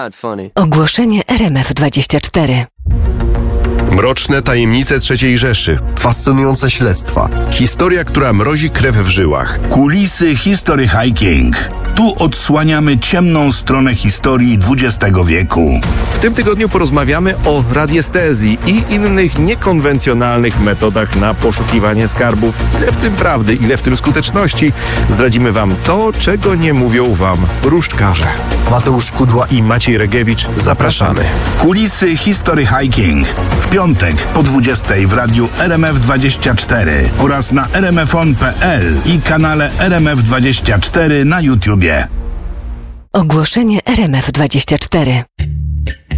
Ogłoszenie RMF24. Mroczne tajemnice III Rzeszy. Fascynujące śledztwa. Historia, która mrozi krew w żyłach. Kulisy History Hiking. Tu odsłaniamy ciemną stronę historii XX wieku. W tym tygodniu porozmawiamy o radiestezji i innych niekonwencjonalnych metodach na poszukiwanie skarbów. Ile w tym prawdy, ile w tym skuteczności. Zdradzimy Wam to, czego nie mówią Wam różdżkarze. Mateusz Kudła I Maciej Regiewicz. Zapraszamy. Kulisy History Hiking. W piątek po 20:00 w radiu RMF24 oraz na rmfon.pl i kanale RMF24 na YouTubie. Ogłoszenie RMF24.